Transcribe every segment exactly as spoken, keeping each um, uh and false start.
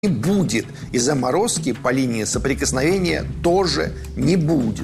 не будет. И заморозки по линии соприкосновения тоже не будет.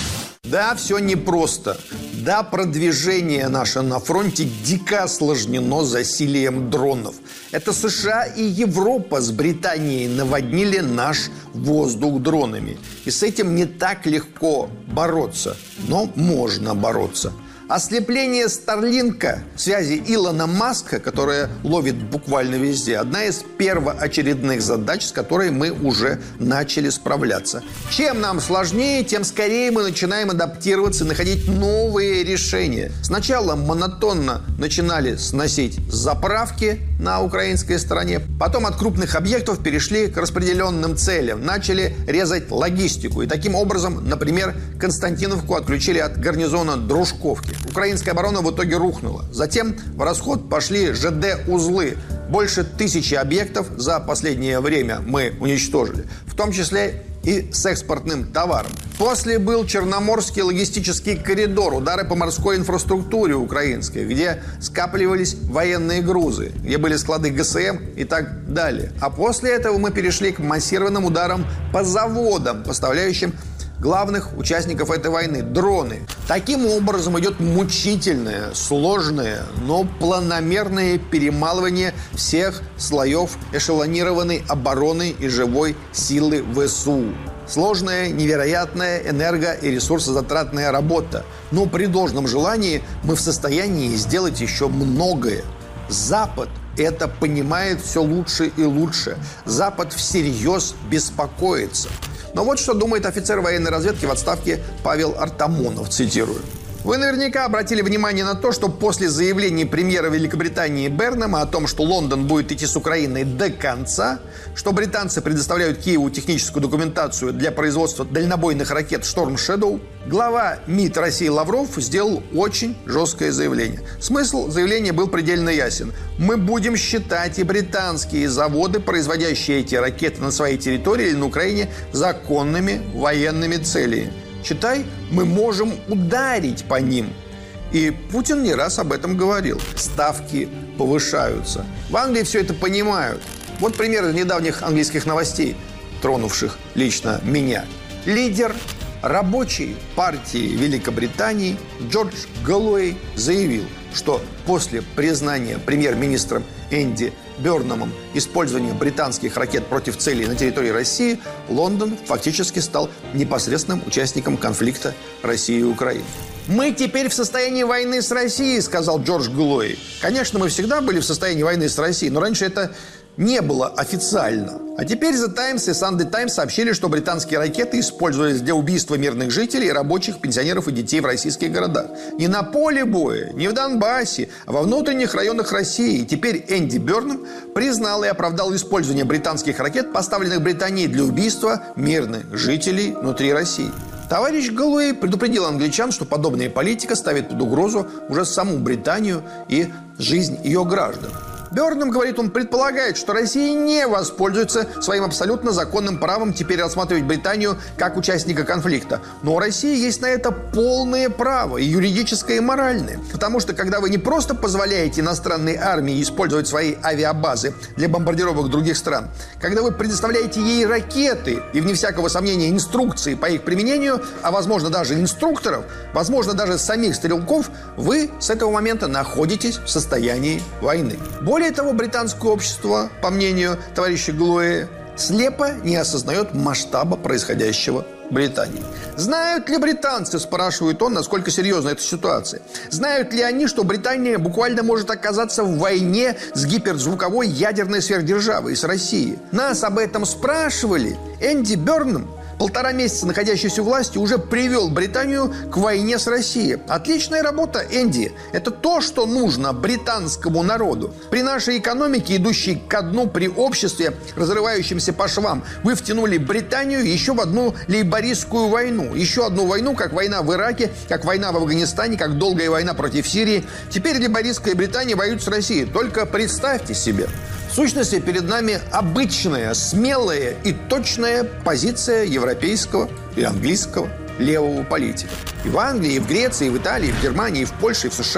Да, все непросто. Да, продвижение наше на фронте дико осложнено засилием дронов. Это США и Европа с Британией наводнили наш воздух дронами. И с этим не так легко бороться. Но можно бороться. Ослепление Старлинка, связи Илона Маска, которая ловит буквально везде, одна из первоочередных задач, с которой мы уже начали справляться. Чем нам сложнее, тем скорее мы начинаем адаптироваться и находить новые решения. Сначала монотонно начинали сносить заправки на украинской стороне, потом от крупных объектов перешли к распределенным целям, начали резать логистику. И таким образом, например, Константиновку отключили от гарнизона Дружковки. Украинская оборона в итоге рухнула. Затем в расход пошли ЖД-узлы. Больше тысячи объектов за последнее время мы уничтожили, в том числе и с экспортным товаром. После был Черноморский логистический коридор, удары по морской инфраструктуре украинской, где скапливались военные грузы, где были склады ГСМ и так далее. А после этого мы перешли к массированным ударам по заводам, поставляющим главных участников этой войны – дроны. Таким образом идет мучительное, сложное, но планомерное перемалывание всех слоев эшелонированной обороны и живой силы ВСУ. Сложная, невероятная энерго- и ресурсозатратная работа. Но при должном желании мы в состоянии сделать еще многое. Запад это понимает все лучше и лучше. Запад всерьез беспокоится. Но вот что думает офицер военной разведки в отставке Павел Артамонов, цитирую. Вы наверняка обратили внимание на то, что после заявления премьера Великобритании Бернема о том, что Лондон будет идти с Украиной до конца, что британцы предоставляют Киеву техническую документацию для производства дальнобойных ракет «Шторм Шэдоу», глава МИД России Лавров сделал очень жесткое заявление. Смысл заявления был предельно ясен. Мы будем считать и британские заводы, производящие эти ракеты на своей территории или на Украине, законными военными целями. Читай, мы можем ударить по ним. И Путин не раз об этом говорил. Ставки повышаются. В Англии все это понимают. Вот пример из недавних английских новостей, тронувших лично меня. Лидер рабочей партии Великобритании Джордж Галлоуэй заявил, что после признания премьер-министром Энди Берномом использования британских ракет против целей на территории России, Лондон фактически стал непосредственным участником конфликта России и Украины. «Мы теперь в состоянии войны с Россией», — сказал Джордж Галлоуэй. Конечно, мы всегда были в состоянии войны с Россией, но раньше это не было официально. А теперь The Times и Sunday Times сообщили, что британские ракеты использовались для убийства мирных жителей, рабочих, пенсионеров и детей в российских городах. Не на поле боя, не в Донбассе, а во внутренних районах России. И теперь Энди Берном признал и оправдал использование британских ракет, поставленных Британией для убийства мирных жителей внутри России. Товарищ Галлоуэй предупредил англичан, что подобная политика ставит под угрозу уже саму Британию и жизнь ее граждан. Берном, говорит, он предполагает, что Россия не воспользуется своим абсолютно законным правом теперь рассматривать Британию как участника конфликта. Но у России есть на это полное право, и юридическое, и моральное. Потому что, когда вы не просто позволяете иностранной армии использовать свои авиабазы для бомбардировок других стран, когда вы предоставляете ей ракеты и, вне всякого сомнения, инструкции по их применению, а, возможно, даже инструкторов, возможно, даже самих стрелков, вы с этого момента находитесь в состоянии войны. Более Более того, британское общество, по мнению товарища Галлоуэя, слепо не осознает масштаба происходящего в Британии. Знают ли британцы, спрашивает он, насколько серьезна эта ситуация? Знают ли они, что Британия буквально может оказаться в войне с гиперзвуковой ядерной сверхдержавой, с Россией? Нас об этом спрашивали. Энди Берном, полтора месяца находящийся у власти, уже привел Британию к войне с Россией. Отличная работа, Энди. Это то, что нужно британскому народу. При нашей экономике, идущей ко дну, при обществе, разрывающемся по швам, вы втянули Британию еще в одну лейбористскую войну. Еще одну войну, как война в Ираке, как война в Афганистане, как долгая война против Сирии. Теперь лейбористская Британия воюет с Россией. Только представьте себе. В сущности, перед нами обычная, смелая и точная позиция европейского и английского левого политика. И в Англии, и в Греции, и в Италии, и в Германии, и в Польше, и в США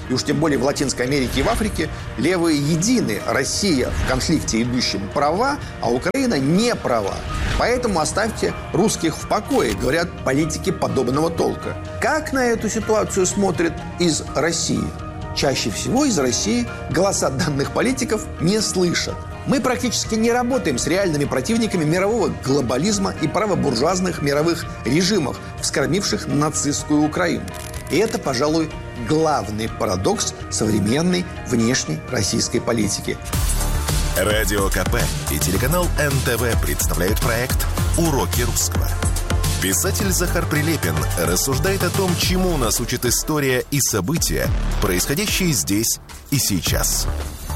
и уж тем более в Латинской Америке и в Африке, левые едины. Россия в конфликте идущем права, а Украина не права. Поэтому оставьте русских в покое, говорят политики подобного толка. Как на эту ситуацию смотрят из России? Чаще всего из России голоса данных политиков не слышат. Мы практически не работаем с реальными противниками мирового глобализма и правобуржуазных мировых режимов, вскормивших нацистскую Украину. И это, пожалуй, главный парадокс современной внешней российской политики. Радио КП и телеканал эн тэ вэ представляют проект «Уроки русского». Писатель Захар Прилепин рассуждает о том, чему нас учит история и события, происходящие здесь и сейчас.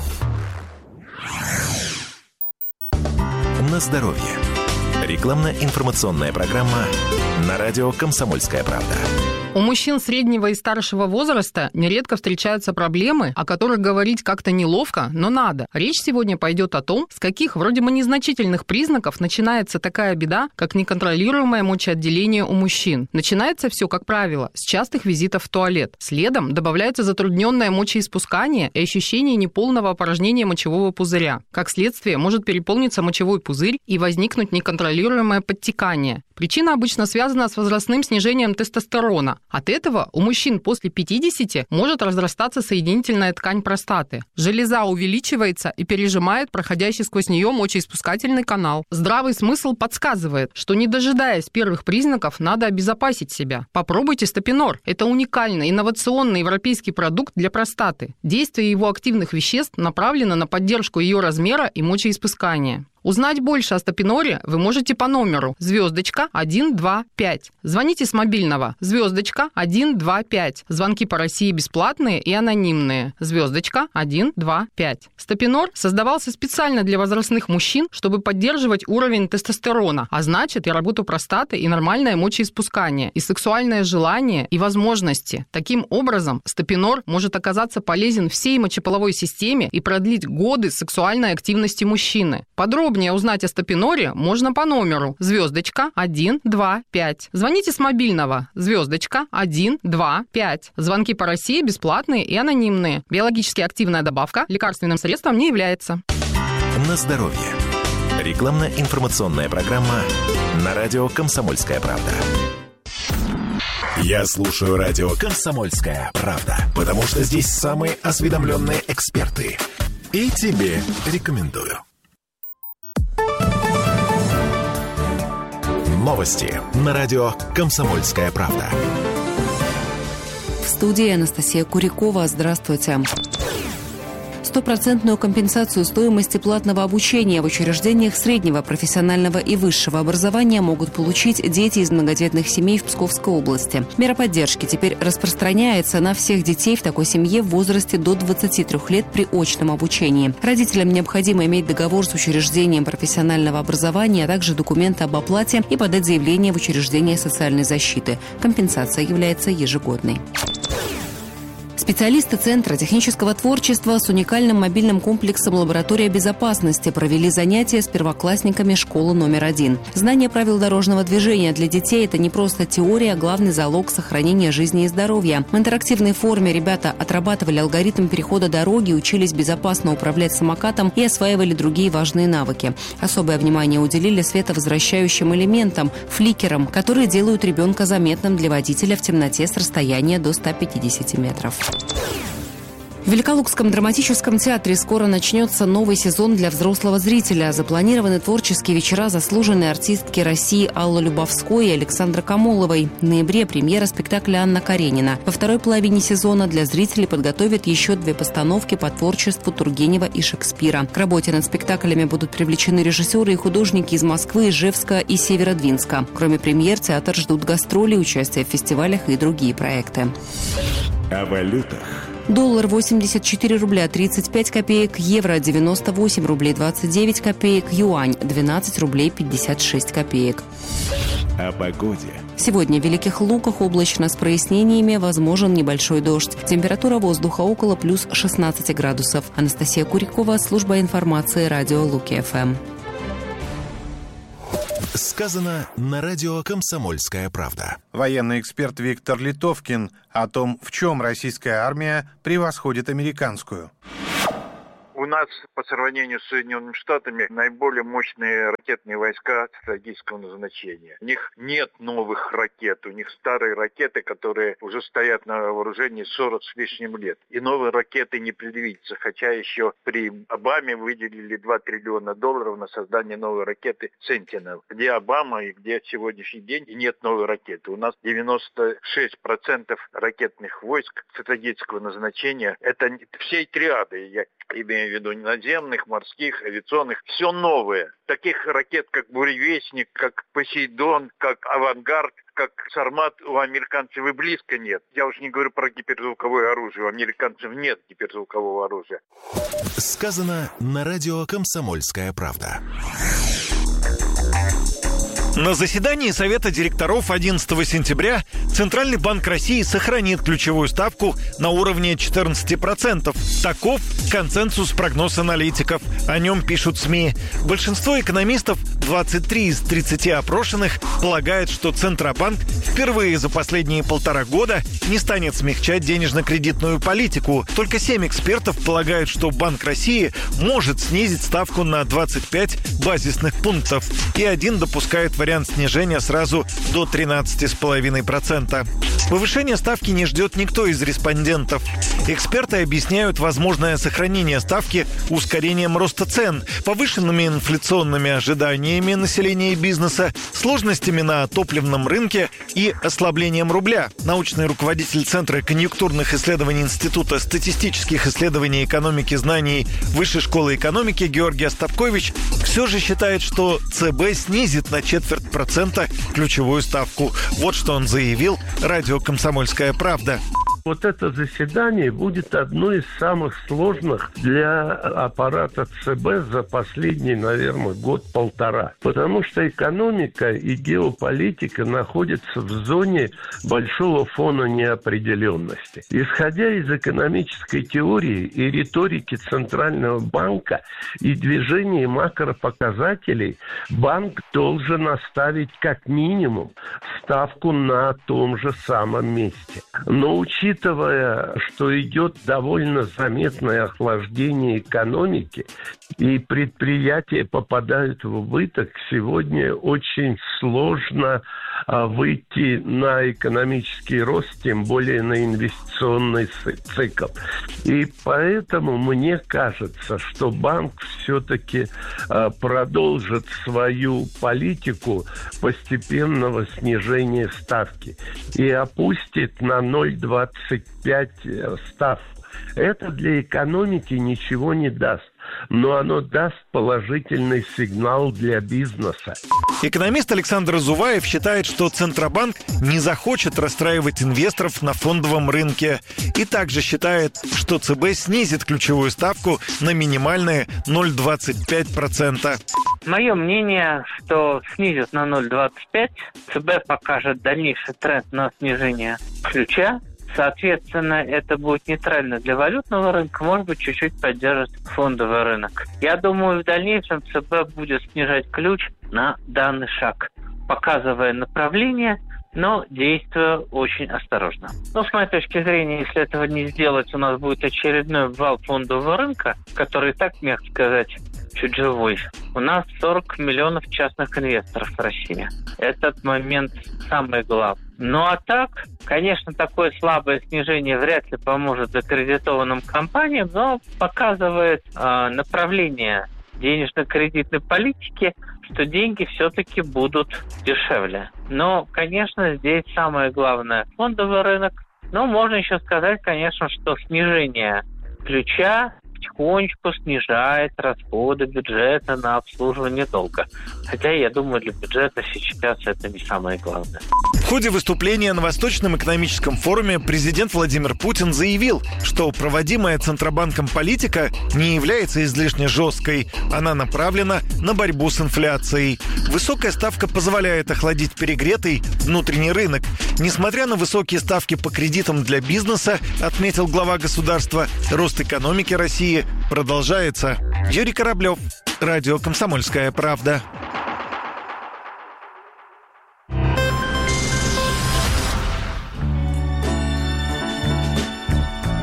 На здоровье. Рекламно-информационная программа на радио «Комсомольская правда». У мужчин среднего и старшего возраста нередко встречаются проблемы, о которых говорить как-то неловко, но надо. Речь сегодня пойдет о том, с каких вроде бы незначительных признаков начинается такая беда, как неконтролируемое мочеотделение у мужчин. Начинается все, как правило, с частых визитов в туалет. Следом добавляется затрудненное мочеиспускание и ощущение неполного опорожнения мочевого пузыря. Как следствие, может переполниться мочевой пузырь и возникнуть неконтролируемое подтекание. Причина обычно связана с возрастным снижением тестостерона. От этого у мужчин после пятидесяти может разрастаться соединительная ткань простаты. Железа увеличивается и пережимает проходящий сквозь нее мочеиспускательный канал. Здравый смысл подсказывает, что, не дожидаясь первых признаков, надо обезопасить себя. Попробуйте Стопинор. Это уникальный, инновационный европейский продукт для простаты. Действие его активных веществ направлено на поддержку ее размера и мочеиспускания. Узнать больше о Стопиноре вы можете по номеру звездочка один два пять. Звоните с мобильного звездочка один два пять. Звонки по России бесплатные и анонимные. Звездочка один два пять. Стопинор создавался специально для возрастных мужчин, чтобы поддерживать уровень тестостерона, а значит и работу простаты, и нормальное мочеиспускание, и сексуальное желание, и возможности. Таким образом, Стопинор может оказаться полезен всей мочеполовой системе и продлить годы сексуальной активности мужчины. Подробнее узнать о Стопиноре можно по номеру звездочка один два пять. Звоните с мобильного звездочка один два пять. Звонки по России бесплатные и анонимные. Биологически активная добавка лекарственным средством не является. На здоровье. Рекламно-информационная программа на радио «Комсомольская правда». Я слушаю радио «Комсомольская правда», потому что здесь самые осведомленные эксперты. И тебе рекомендую. Новости на радио «Комсомольская правда». В студии Анастасия Курякова. Здравствуйте. Стопроцентную компенсацию стоимости платного обучения в учреждениях среднего, профессионального и высшего образования могут получить дети из многодетных семей в Псковской области. Мера поддержки теперь распространяется на всех детей в такой семье в возрасте до двадцати трёх лет при очном обучении. Родителям необходимо иметь договор с учреждением профессионального образования, а также документы об оплате и подать заявление в учреждение социальной защиты. Компенсация является ежегодной. Специалисты Центра технического творчества с уникальным мобильным комплексом «Лаборатория безопасности» провели занятия с первоклассниками школы номер один. Знание правил дорожного движения для детей – это не просто теория, а главный залог сохранения жизни и здоровья. В интерактивной форме ребята отрабатывали алгоритм перехода дороги, учились безопасно управлять самокатом и осваивали другие важные навыки. Особое внимание уделили световозвращающим элементам – фликерам, которые делают ребенка заметным для водителя в темноте с расстояния до ста пятидесяти метров. В Великолукском драматическом театре скоро начнется новый сезон для взрослого зрителя. Запланированы творческие вечера заслуженной артистки России Аллы Любовской и Александры Камоловой. В ноябре премьера спектакля «Анна Каренина». Во второй половине сезона для зрителей подготовят еще две постановки по творчеству Тургенева и Шекспира. К работе над спектаклями будут привлечены режиссеры и художники из Москвы, Ижевска и Северодвинска. Кроме премьер, театр ждут гастроли, участие в фестивалях и другие проекты. О валютах. Доллар восемьдесят четыре рубля тридцать пять копеек, евро девяносто восемь рублей двадцать девять копеек, юань двенадцать рублей пятьдесят шесть копеек. О погоде. Сегодня в Великих Луках облачно с прояснениями, возможен небольшой дождь. Температура воздуха около плюс шестнадцати градусов. Анастасия Курякова, служба информации радио Луки-ФМ. Сказано на радио «Комсомольская правда». Военный эксперт Виктор Литовкин о том, в чем российская армия превосходит американскую. У нас по сравнению с Соединенными Штатами наиболее мощные ракетные войска стратегического назначения. У них нет новых ракет, у них старые ракеты, которые уже стоят на вооружении сорок с лишним лет. И новые ракеты не предвидится, хотя еще при Обаме выделили два триллиона долларов на создание новой ракеты «Сентинел». Где Обама и где сегодняшний день, и нет новой ракеты. У нас девяносто шесть процентов ракетных войск стратегического назначения. Это всей триады, я имею в виду наземных, морских, авиационных, все новое. Таких ракет, как «Буревестник», как «Посейдон», как «Авангард», как «Сармат» у американцев и близко нет. Я уж не говорю про гиперзвуковое оружие. У американцев нет гиперзвукового оружия. Сказано на радио «Комсомольская правда». На заседании Совета директоров одиннадцатого сентября Центральный банк России сохранит ключевую ставку на уровне четырнадцать процентов. Таков консенсус прогноз аналитиков. О нем пишут СМИ. Большинство экономистов, двадцать три из тридцати опрошенных, полагают, что Центробанк впервые за последние полтора года не станет смягчать денежно-кредитную политику. Только семь экспертов полагают, что Банк России может снизить ставку на двадцать пять базисных пунктов. И один допускает вариант снижения сразу до тринадцати целых пяти десятых процента. Повышение ставки не ждет никто из респондентов. Эксперты объясняют возможное сохранение ставки ускорением роста цен, повышенными инфляционными ожиданиями населения и бизнеса, сложностями на топливном рынке и ослаблением рубля. Научный руководитель Центра конъюнктурных исследований Института статистических исследований экономики знаний Высшей школы экономики Георгий Остапкович все же считает, что ЦБ снизит на четверть процента ключевую ставку. Вот что он заявил радио «Комсомольская правда». Вот это заседание будет одно из самых сложных для аппарата ЦБ за последний, наверное, год-полтора. Потому что экономика и геополитика находятся в зоне большого фона неопределенности. Исходя из экономической теории и риторики Центрального банка и движения макропоказателей, банк должен оставить как минимум ставку на том же самом месте. Но учитывая Учитывая, что идет довольно заметное охлаждение экономики, и предприятия попадают в убыток, сегодня очень сложно а, выйти на экономический рост, тем более на инвестиционный цикл. И поэтому мне кажется, что банк все-таки а, продолжит свою политику постепенного снижения ставки и опустит на ноль целых двадцать пять сотых ставку. Это для экономики ничего не даст, но оно даст положительный сигнал для бизнеса. Экономист Александр Зуваев считает, что Центробанк не захочет расстраивать инвесторов на фондовом рынке. И также считает, что ЦБ снизит ключевую ставку на минимальные ноль целых двадцать пять сотых процента. Мое мнение, что снизит на ноль целых двадцать пять сотых. ЦБ покажет дальнейший тренд на снижение ключа. Соответственно, это будет нейтрально для валютного рынка, может быть, чуть-чуть поддержит фондовый рынок. Я думаю, в дальнейшем ЦБ будет снижать ключ на данный шаг, показывая направление, но действуя очень осторожно. Но с моей точки зрения, если этого не сделать, у нас будет очередной обвал фондового рынка, который и так, мягко сказать, чуть живой. У нас сорок миллионов частных инвесторов в России. Этот момент самый главный. Ну а так, конечно, такое слабое снижение вряд ли поможет закредитованным компаниям, но показывает э, направление денежно-кредитной политики, что деньги все-таки будут дешевле. Но, конечно, здесь самое главное – фондовый рынок. Но можно еще сказать, конечно, что снижение ключа потихонечку снижает расходы бюджета на обслуживание долга. Хотя, я думаю, для бюджета сейчас это не самое главное. В ходе выступления на Восточном экономическом форуме президент Владимир Путин заявил, что проводимая Центробанком политика не является излишне жесткой. Она направлена на борьбу с инфляцией. Высокая ставка позволяет охладить перегретый внутренний рынок. Несмотря на высокие ставки по кредитам для бизнеса, отметил глава государства, рост экономики России продолжается. Юрий Кораблев, радио «Комсомольская правда».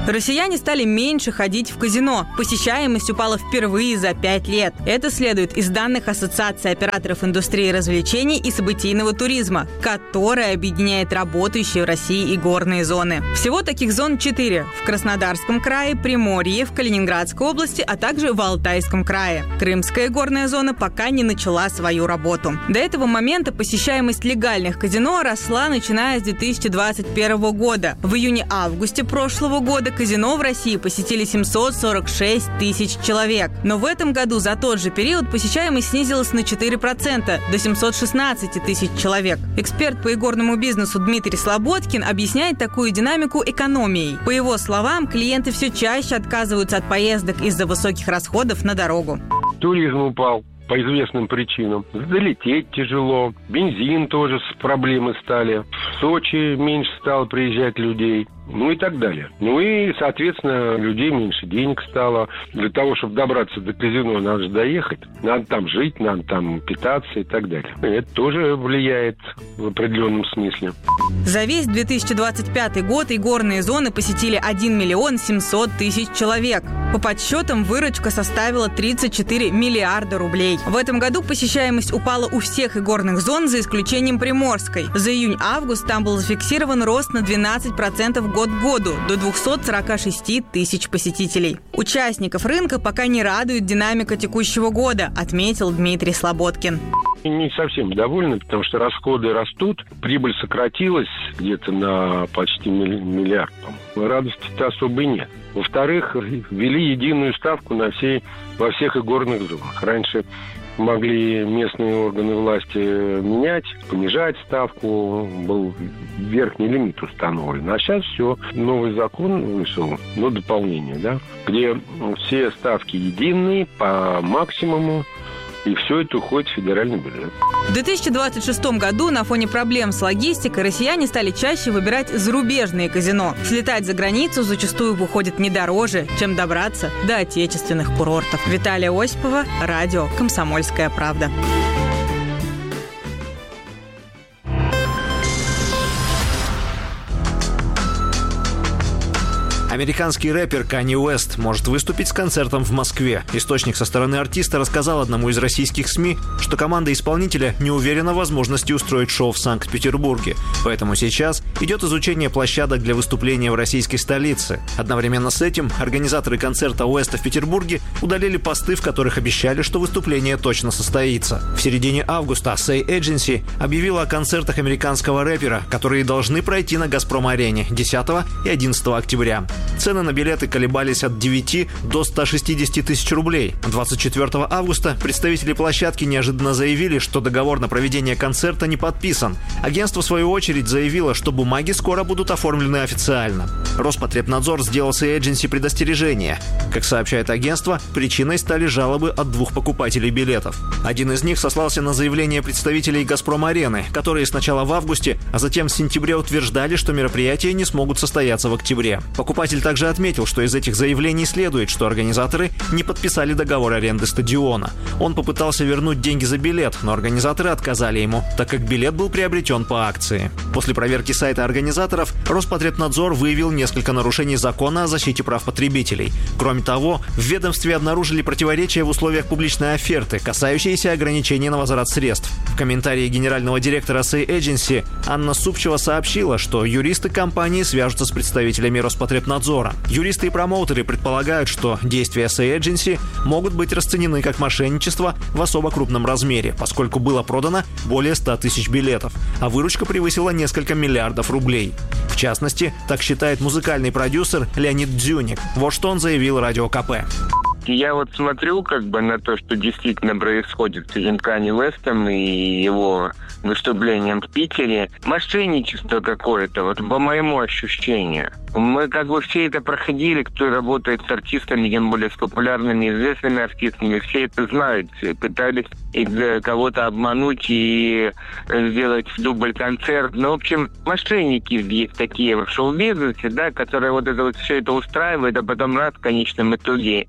Россияне стали меньше ходить в казино. Посещаемость упала впервые за пять лет. Это следует из данных Ассоциации операторов индустрии развлечений и событийного туризма, которая объединяет работающие в России игорные зоны. Всего таких зон четыре – в Краснодарском крае, Приморье, в Калининградской области, а также в Алтайском крае. Крымская игорная зона пока не начала свою работу. До этого момента посещаемость легальных казино росла, начиная с две тысячи двадцать первого года. В июне-августе прошлого года казино в России посетили семьсот сорок шесть тысяч человек. Но в этом году за тот же период посещаемость снизилась на четыре процента до семьсот шестнадцать тысяч человек. Эксперт по игорному бизнесу Дмитрий Слободкин объясняет такую динамику экономией. По его словам, клиенты все чаще отказываются от поездок из-за высоких расходов на дорогу. Туризм упал по известным причинам. Долететь тяжело. Бензин тоже с проблемы стали. В Сочи меньше стало приезжать людей. Ну и так далее. Ну и, соответственно, людей меньше денег стало. Для того, чтобы добраться до казино, надо же доехать. Надо там жить, надо там питаться и так далее. И это тоже влияет в определенном смысле. За весь две тысячи двадцать пятый год игорные зоны посетили один миллион семьсот тысяч человек. По подсчетам, выручка составила тридцать четыре миллиарда рублей. В этом году посещаемость упала у всех игорных зон, за исключением Приморской. За июнь-август там был зафиксирован рост на двенадцать процентов год к году, до двухсот сорока шести тысяч посетителей. Участников рынка пока не радует динамика текущего года, отметил Дмитрий Слободкин. Не совсем довольны, потому что расходы растут, прибыль сократилась где-то на почти миллиард. Радости-то особой нет. Во-вторых, ввели единую ставку на всей, во всех игорных зонах. Раньше могли местные органы власти менять, понижать ставку, был верхний лимит установлен. А сейчас все, новый закон вышел, но дополнение, да, где все ставки единые по максимуму, и все это уходит в федеральный бюджет. В две тысячи двадцать шестом году на фоне проблем с логистикой россияне стали чаще выбирать зарубежные казино. Слетать за границу зачастую выходит не дороже, чем добраться до отечественных курортов. Виталия Осипова, радио «Комсомольская правда». Американский рэпер Канье Уэст может выступить с концертом в Москве. Источник со стороны артиста рассказал одному из российских СМИ, что команда исполнителя не уверена в возможности устроить шоу в Санкт-Петербурге. Поэтому сейчас идет изучение площадок для выступления в российской столице. Одновременно с этим организаторы концерта Уэста в Петербурге удалили посты, в которых обещали, что выступление точно состоится. В середине августа Say Agency объявила о концертах американского рэпера, которые должны пройти на «Газпром-арене» десятого и одиннадцатого октября. Цены на билеты колебались от девяти до ста шестидесяти тысяч рублей. двадцать четвёртого августа представители площадки неожиданно заявили, что договор на проведение концерта не подписан. Агентство, в свою очередь, заявило, что бумаги скоро будут оформлены официально. Роспотребнадзор сделал Say Agency предостережение. Как сообщает агентство, причиной стали жалобы от двух покупателей билетов. Один из них сослался на заявление представителей «Газпром-арены», которые сначала в августе, а затем в сентябре утверждали, что мероприятия не смогут состояться в октябре. Покупатель также отметил, что из этих заявлений следует, что организаторы не подписали договор аренды стадиона. Он попытался вернуть деньги за билет, но организаторы отказали ему, так как билет был приобретен по акции. После проверки сайта организаторов Роспотребнадзор выявил несколько нарушений закона о защите прав потребителей. Кроме того, в ведомстве обнаружили противоречия в условиях публичной оферты, касающиеся ограничений на возврат средств. В комментарии генерального директора Say Agency Анна Супчева сообщила, что юристы компании свяжутся с представителями Роспотребнадзора. Юристы и промоутеры предполагают, что действия Say Agency могут быть расценены как мошенничество в особо крупном размере, поскольку было продано более ста тысяч билетов, а выручка превысила несколько миллиардов рублей. В частности, так считает музыкальный продюсер Леонид Дзюник. Вот что он заявил Радио ка пэ. Я вот смотрю как бы на то, что действительно происходит с этим Канье Уэстом и его выступлением в Питере. Мошенничество какое-то, вот по моему ощущению. Мы как бы все это проходили, кто работает с артистами, тем более с популярными, известными артистами, все это знают, все пытались кого-то обмануть и сделать дубль-концерт. Ну, в общем, мошенники есть такие в шоу-бизнесе, да, которые вот это вот все это устраивают, а потом раз в конечном итоге и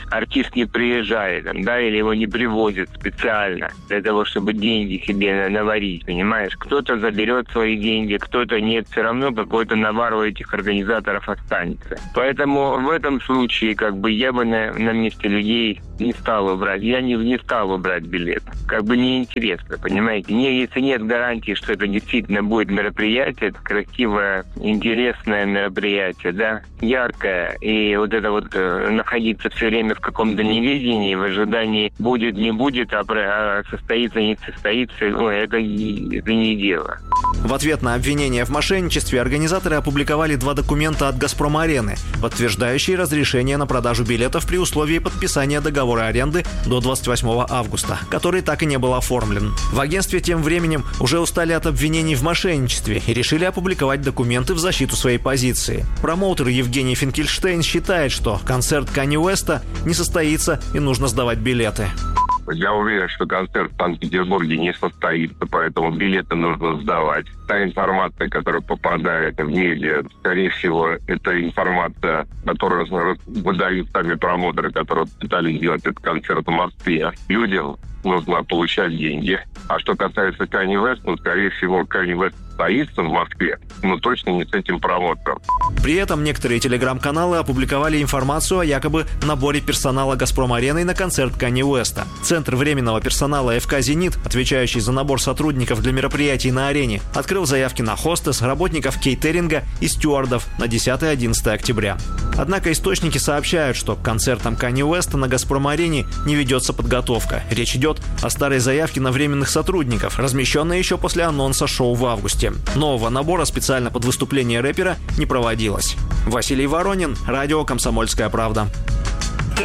артист не приезжает, да, или его не привозят специально для того, чтобы деньги себе наварить, понимаешь? Кто-то заберет свои деньги, кто-то нет, все равно какой-то навар у этих организаторов останется. Поэтому в этом случае, как бы, я бы на, на месте людей не стал убрать, я не, не стал убрать билет. Как бы неинтересно, понимаете? Не, если нет гарантии, что это действительно будет мероприятие, это красивое, интересное мероприятие, да, яркое, и вот это вот э, находиться все время в каком-то неведении, в ожидании будет, не будет, а, а состоится, не состоится, ну, это, это не дело. В ответ на обвинение в мошенничестве организаторы опубликовали два документа от «Газпром-арены», подтверждающие разрешение на продажу билетов при условии подписания договора аренды до двадцать восьмого августа, который так и не был оформлен. В агентстве тем временем уже устали от обвинений в мошенничестве и решили опубликовать документы в защиту своей позиции. Промоутер Евгений Финкельштейн считает, что концерт Канье Уэста не состоится и нужно сдавать билеты. Я уверен, что концерт в Санкт-Петербурге не состоится, поэтому билеты нужно сдавать. Та информация, которая попадает в медиа, скорее всего, это информация, которую выдают сами промоутеры, которые пытались сделать этот концерт в Москве. Людям нужно получать деньги. А что касается Канье Уэста, ну, скорее всего, Канье Уэст состоится в Москве, но точно не с этим промоутером. При этом некоторые телеграм-каналы опубликовали информацию о якобы наборе персонала «Газпром-арены» на концерт Канье Уэста. Центр временного персонала эф ка «Зенит», отвечающий за набор сотрудников для мероприятий на арене, открыл заявки на хостес, работников кейтеринга и стюардов на десятое-одиннадцатое октября. Однако источники сообщают, что к концертам Канье Уэста на «Газпром-арене» не ведется подготовка. Речь идет о старой заявке на временных сотрудников, размещенной еще после анонса шоу в августе. Нового набора специально под выступление рэпера не проводилось. Василий Воронин, радио «Комсомольская правда».